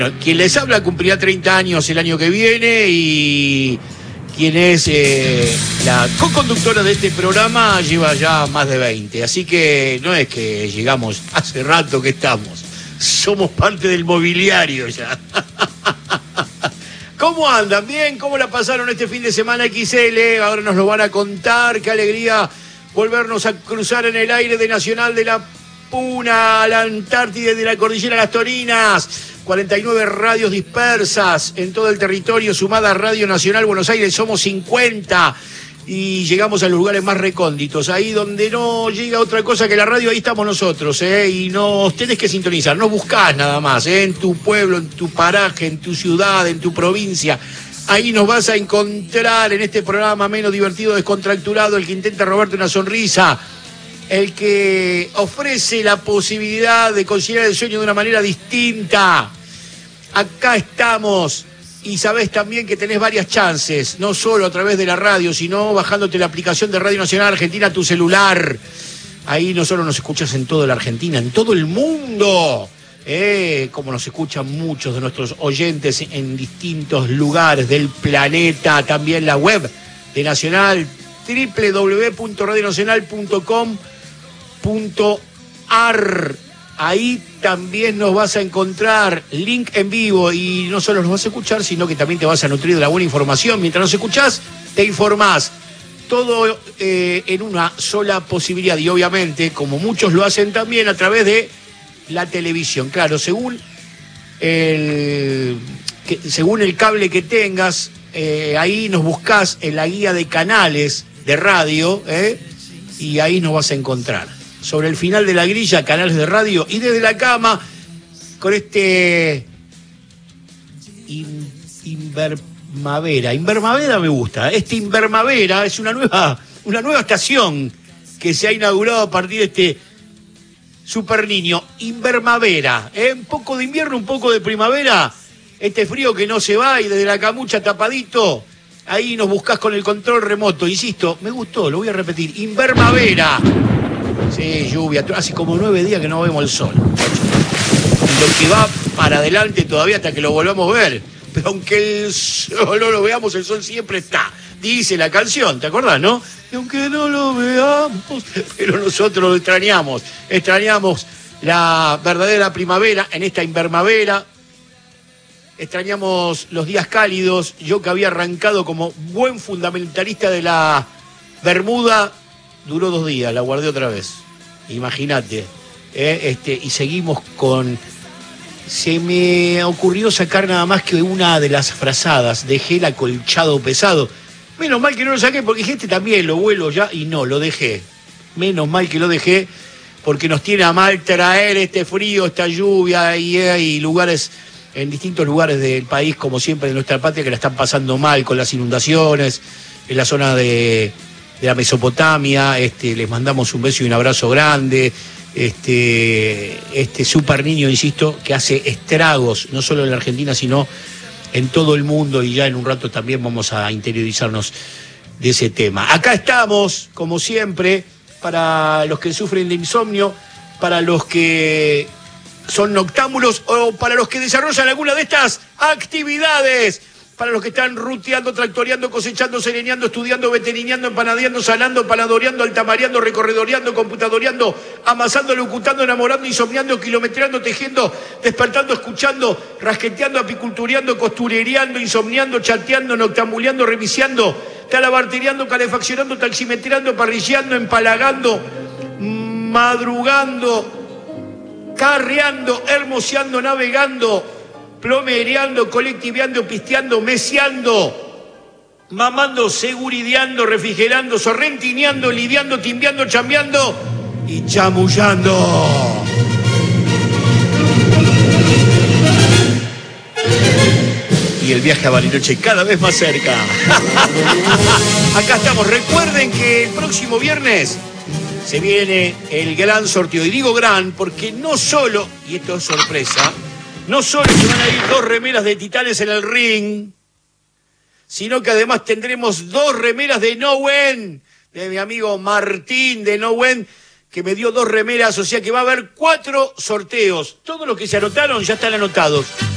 Quien les habla cumplirá 30 años el año que viene y quien es la co-conductora de este programa lleva ya más de 20. Así que no es que llegamos hace rato que estamos. Somos parte del mobiliario ya. ¿Cómo andan? ¿Bien? ¿Cómo la pasaron este fin de semana XL? Ahora nos lo van a contar. Qué alegría volvernos a cruzar en el aire de Nacional de la Puna, a la Antártida y de la Cordillera Las Torinas. 49 radios dispersas en todo el territorio, sumada a Radio Nacional Buenos Aires, somos 50 y llegamos a los lugares más recónditos, ahí donde no llega otra cosa que la radio, ahí estamos nosotros, y nos tenés que sintonizar, no buscás nada más, en tu pueblo, en tu paraje, en tu ciudad, en tu provincia. Ahí nos vas a encontrar en este programa menos divertido, descontracturado, el que intenta robarte una sonrisa, el que ofrece la posibilidad de conciliar el sueño de una manera distinta. Acá estamos y sabés también que tenés varias chances, no solo a través de la radio, sino bajándote la aplicación de Radio Nacional Argentina a tu celular. Ahí no solo nos escuchas en toda la Argentina, en todo el mundo, como nos escuchan muchos de nuestros oyentes en distintos lugares del planeta. También la web de Nacional, www.radionacional.com.ar. Ahí también nos vas a encontrar link en vivo y no solo nos vas a escuchar, sino que también te vas a nutrir de la buena información. Mientras nos escuchás, te informás. Todo en una sola posibilidad y obviamente, como muchos lo hacen también, a través de la televisión. Claro, según el cable que tengas, ahí nos buscás en la guía de canales de radio, y ahí nos vas a encontrar. Sobre el final de la grilla, canales de radio, y desde la cama, con este Invermavera. Invermavera me gusta. Este Invermavera es una nueva estación que se ha inaugurado a partir de este Super Niño. Invermavera. Un poco de invierno, un poco de primavera. Este frío que no se va y desde la camucha tapadito. Ahí nos buscás con el control remoto. Insisto, me gustó, lo voy a repetir. Invermavera. Sí, lluvia, hace como 9 días que no vemos el sol. Y lo que va para adelante todavía hasta que lo volvamos a ver. Pero aunque el sol no lo veamos, el sol siempre está. Dice la canción, ¿te acordás, no? Y aunque no lo veamos, pero nosotros lo extrañamos. Extrañamos la verdadera primavera en esta Invermavera. Extrañamos los días cálidos. Yo que había arrancado como buen fundamentalista de la Bermuda, duró 2 días, la guardé otra vez. Imagínate. Y seguimos con... Se me ocurrió sacar nada más que una de las frazadas. Dejé el acolchado pesado. Menos mal que no lo saqué, porque dije, también lo vuelo ya, y no, lo dejé. Menos mal que lo dejé, porque nos tiene a mal traer este frío, esta lluvia, y hay lugares, en distintos lugares del país, como siempre de nuestra patria, que la están pasando mal con las inundaciones, en la zona de la Mesopotamia. Les mandamos un beso y un abrazo grande. Este Super Niño, insisto, que hace estragos, no solo en la Argentina, sino en todo el mundo, y ya en un rato también vamos a interiorizarnos de ese tema. Acá estamos, como siempre, para los que sufren de insomnio, para los que son noctámbulos o para los que desarrollan alguna de estas actividades, para los que están ruteando, tractoreando, cosechando, sereneando, estudiando, veterineando, empanadeando, salando, paladoreando, altamareando, recorredoreando, computadoreando, amasando, locutando, enamorando, insomniando, kilometreando, tejiendo, despertando, escuchando, rasqueteando, apicultureando, costurereando, insomniando, chateando, noctambuleando, reviciando, talabartereando, calefaccionando, taximetreando, parrilleando, empalagando, madrugando, carreando, hermoseando, navegando, plomereando, colectiveando, pisteando, meseando, mamando, segurideando, refrigerando, sorrentineando, lidiando, timbeando, chambeando y chamullando. Y el viaje a Bariloche cada vez más cerca. Acá estamos. Recuerden que el próximo viernes se viene el gran sorteo. Y digo gran porque no solo, y esto es sorpresa, no solo se van a ir 2 remeras de Titanes en el ring, sino que además tendremos 2 remeras de Nowen, de mi amigo Martín de Nowen, que me dio 2 remeras, o sea que va a haber 4 sorteos. Todos los que se anotaron ya están anotados.